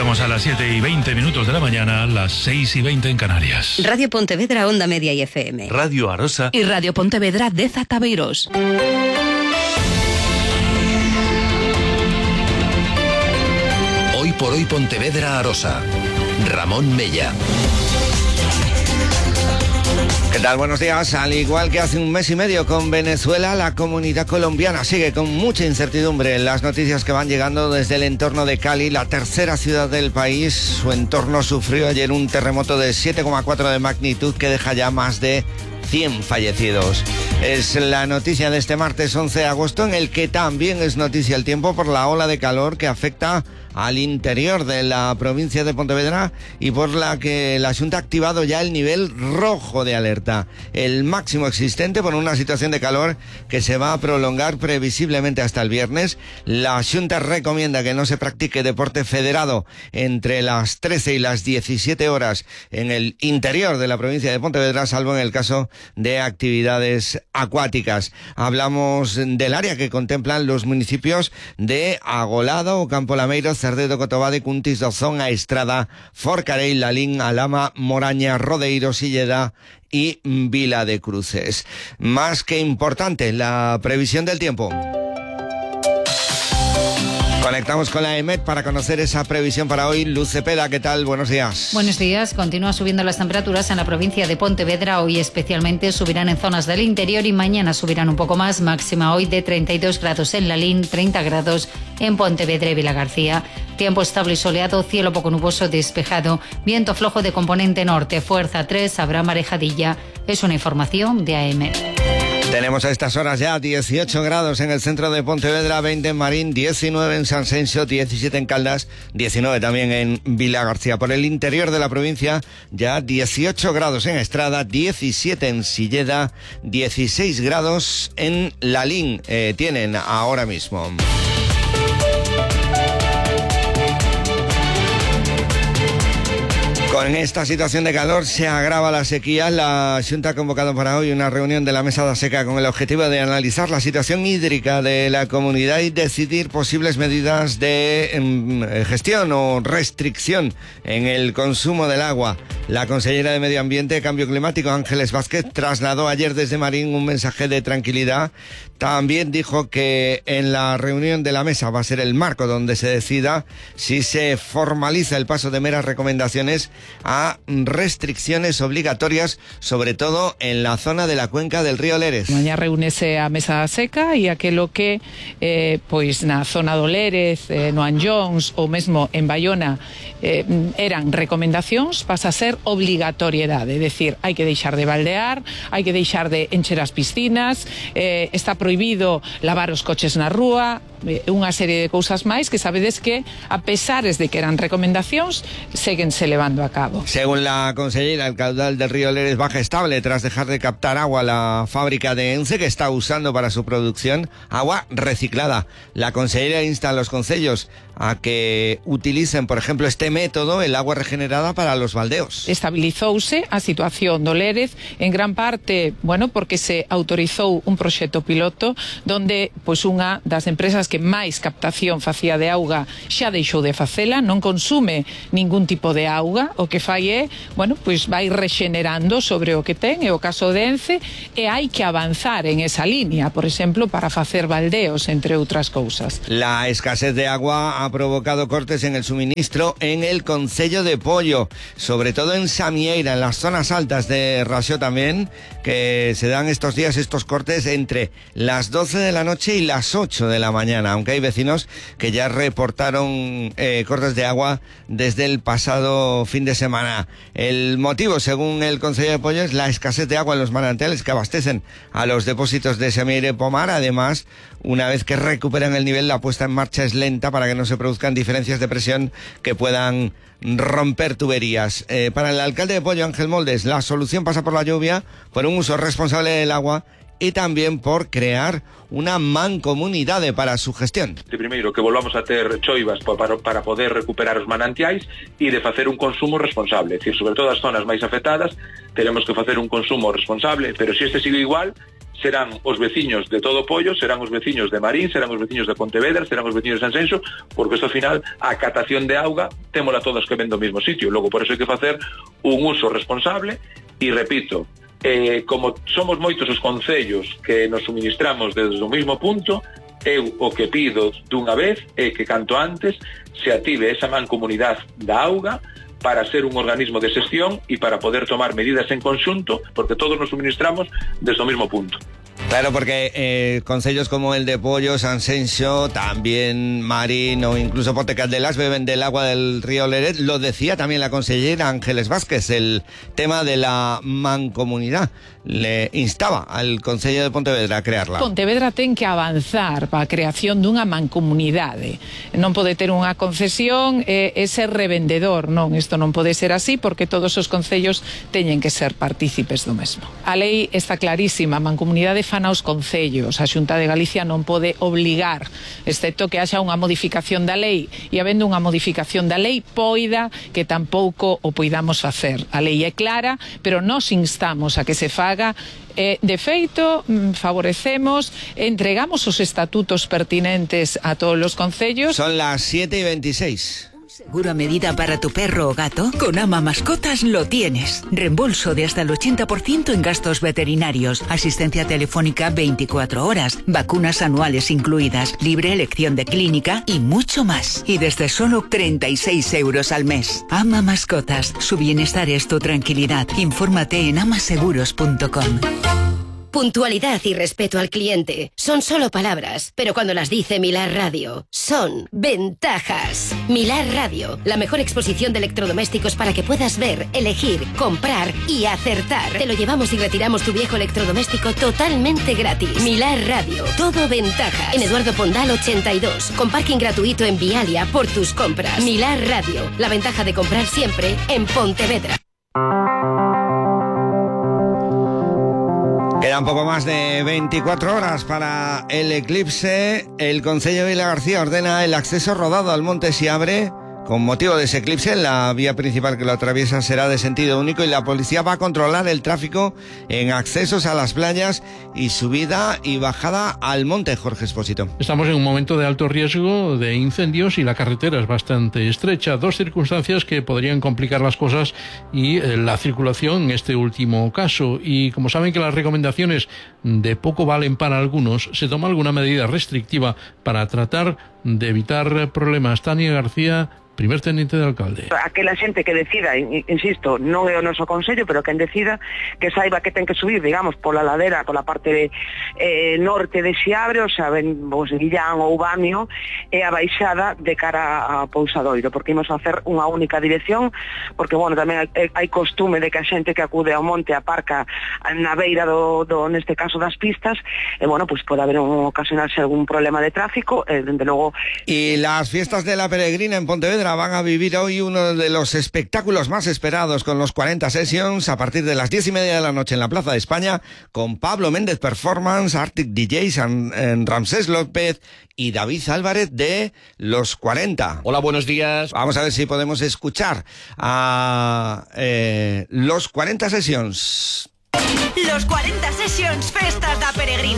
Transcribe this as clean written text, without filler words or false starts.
Llegamos a las 7:20 de la mañana, las 6:20 en Canarias. Radio Pontevedra, Onda Media y FM. Radio Arosa. Y Radio Pontevedra de Zataveiros. Hoy por hoy Pontevedra Arosa. Ramón Mella. ¿Qué tal? Buenos días. Al igual que hace un mes y medio con Venezuela, la comunidad colombiana sigue con mucha incertidumbre. Las noticias que van llegando desde el entorno de Cali, la tercera ciudad del país, su entorno sufrió ayer un terremoto de 7,4 de magnitud que deja ya más de 100 fallecidos. Es la noticia de este martes 11 de agosto, en el que también es noticia el tiempo por la ola de calor que afecta al interior de la provincia de Pontevedra y por la que la Xunta ha activado ya el nivel rojo de alerta, el máximo existente por una situación de calor que se va a prolongar previsiblemente hasta el viernes. La Xunta recomienda que no se practique deporte federado entre las 13 y las 17 horas en el interior de la provincia de Pontevedra, salvo en el caso de actividades acuáticas. Hablamos del área que contemplan los municipios de Agolado, Campo Lameiro, Cerdedo, Cotobade, Cuntis, Dozón, Aestrada, Forcarei, Lalín, Alama, Moraña, Rodeiro, Silleda y Vila de Cruces. Más que importante, la previsión del tiempo. Conectamos con la EMET para conocer esa previsión para hoy. Luz Cepeda, ¿qué tal? Buenos días. Buenos días. Continúan subiendo las temperaturas en la provincia de Pontevedra. Hoy especialmente subirán en zonas del interior y mañana subirán un poco más. Máxima hoy de 32 grados en Lalín, 30 grados en Pontevedra y Vilagarcía. Tiempo estable y soleado, cielo poco nuboso despejado, viento flojo de componente norte, fuerza 3, habrá marejadilla. Es una información de AEMET. Tenemos a estas horas ya 18 grados en el centro de Pontevedra, 20 en Marín, 19 en San Sencio, 17 en Caldas, 19 también en Vilagarcía. Por el interior de la provincia ya 18 grados en Estrada, 17 en Silleda, 16 grados en Lalín tienen ahora mismo. Con esta situación de calor se agrava la sequía. La Xunta ha convocado para hoy una reunión de la Mesa da Seca con el objetivo de analizar la situación hídrica de la comunidad y decidir posibles medidas de gestión o restricción en el consumo del agua. La consellera de Medio Ambiente y Cambio Climático, Ángeles Vázquez, trasladó ayer desde Marín un mensaje de tranquilidad. También dijo que en la reunión de la mesa va a ser el marco donde se decida si se formaliza el paso de meras recomendaciones a restricciones obligatorias, sobre todo en la zona de la cuenca del río Lérez. Mañá reúnese a Mesa Seca e aquelo que pois na zona do Lérez, no Anllóns ou mesmo en Baiona eran recomendacións, pasa a ser obligatoriedade, é dicir, hai que deixar de baldear, hai que deixar de encher as piscinas, está prohibido lavar os coches na rúa, unha serie de cousas máis que sabedes que, a pesares de que eran recomendacións, séguense levando a cabo. Según la consellera, el caudal del río Lérez baja estable tras dejar de captar agua la fábrica de Ence, que está usando para su producción agua reciclada. La consellera insta a los concellos a que utilicen, por ejemplo, este método, el agua regenerada, para los baldeos. Estabilizouse a situación do Lérez en gran parte, bueno, porque se autorizou un proxecto piloto donde pois unha das empresas que máis captación facía de auga xa deixou de facela, non consume ningún tipo de auga, o que fai é, bueno, pois vai rexenerando sobre o que ten, é o caso de Ence, e hai que avanzar en esa línea, por exemplo, para facer baldeos, entre outras cousas. La escasez de agua ha provocado cortes en el suministro en el concello de Pollo, sobre todo en Samieira, en las zonas altas de Raxó también, que se dan estos días estos cortes entre las 12 de la noche y las 8 de la mañana, aunque hay vecinos que ya reportaron cortes de agua desde el pasado fin de semana. El motivo, según el Concello de Pollo, es la escasez de agua en los manantiales que abastecen a los depósitos de Samieira y Pomar. Además, una vez que recuperan el nivel, la puesta en marcha es lenta para que no se produzcan diferencias de presión que puedan romper tuberías. Para el alcalde de Pollo, Ángel Moldes, la solución pasa por la lluvia, por un uso responsable del agua y también por crear una mancomunidade para su gestión. Primeiro, que volvamos a ter choivas para poder recuperar os manantiais e de facer un consumo responsable. É dicir, sobre todo as zonas máis afectadas, teremos que facer un consumo responsable, pero se este sigue igual, serán os veciños de Todo Pollo, serán os veciños de Marín, serán os veciños de Pontevedra, serán os veciños de Sanxenxo, porque isto ao final a catación de auga témola todas que ven do mesmo sitio. Logo, por eso hai que facer un uso responsable e, repito, como somos moitos os concellos que nos suministramos desde o mismo punto, eu o que pido dunha vez é que canto antes se active esa mancomunidade da auga para ser un organismo de xestión e para poder tomar medidas en conxunto, porque todos nos suministramos desde o mismo punto. Claro, porque concellos como el de Pollo, Sanxenxo, también Marín o incluso Ponte Caldelas beben del agua del río Leret. Lo decía también la consellera Ángeles Vázquez, el tema de la mancomunidad. Le instaba al Concello de Pontevedra a crearla. Pontevedra ten que avanzar para a creación dunha mancomunidade. Non pode ter unha concesión e ser revendedor, non, isto non pode ser así porque todos os concellos teñen que ser partícipes do mesmo. A lei está clarísima, a mancomunidade fan aos concellos, a Xunta de Galicia non pode obligar, excepto que haxa unha modificación da lei, e habendo unha modificación da lei poida que tampouco o poidamos facer. A lei é clara, pero nos instamos a que se faga. De feito, favorecemos, entregamos os estatutos pertinentes a todos os concellos. Son las 7:26. ¿Seguro a medida para tu perro o gato? Con Ama Mascotas lo tienes. Reembolso de hasta el 80% en gastos veterinarios, asistencia telefónica 24 horas, vacunas anuales incluidas, libre elección de clínica y mucho más. Y desde solo 36 euros al mes. Ama Mascotas. Su bienestar es tu tranquilidad. Infórmate en amaseguros.com. Puntualidad y respeto al cliente son solo palabras, pero cuando las dice Milar Radio, son ventajas. Milar Radio, la mejor exposición de electrodomésticos para que puedas ver, elegir, comprar y acertar. Te lo llevamos y retiramos tu viejo electrodoméstico totalmente gratis. Milar Radio, todo ventajas. En Eduardo Pondal 82, con parking gratuito en Vialia por tus compras. Milar Radio, la ventaja de comprar siempre en Pontevedra. Quedan poco más de 24 horas para el eclipse. El Concello de Vilagarcía ordena el acceso rodado al Monte Siabre. Con motivo de ese eclipse, la vía principal que lo atraviesa será de sentido único y la policía va a controlar el tráfico en accesos a las playas y subida y bajada al monte. Jorge Espósito. Estamos en un momento de alto riesgo de incendios y la carretera es bastante estrecha. Dos circunstancias que podrían complicar las cosas y la circulación en este último caso. Y como saben que las recomendaciones de poco valen para algunos, se toma alguna medida restrictiva para tratar de evitar problemas. Tania García, primer teniente de alcalde. Aquela xente que decida, insisto, non é o noso consello, pero quen decida que saiba que ten que subir, digamos, pola ladera, pola parte norte de Xiabre, o sea, ben Guillán ou Bamio, e a baixada de cara a Pousadoiro, porque imos facer unha única dirección, porque, bueno, tamén hai costume de que a xente que acude ao monte aparca na beira do neste caso das pistas, e, bueno, pues pode haber ocasionarse algún problema de tráfico, desde logo. Y las fiestas de la Peregrina en Pontevedra van a vivir hoy uno de los espectáculos más esperados con los 40 Sessions a partir de las 10:30 de la noche en la Plaza de España con Pablo Méndez Performance, Arctic DJs, Ramsés López y David Álvarez de Los 40. Hola, buenos días. Vamos a ver si podemos escuchar a Los 40 Sessions. Los 40 Sessions Festas da Peregrina.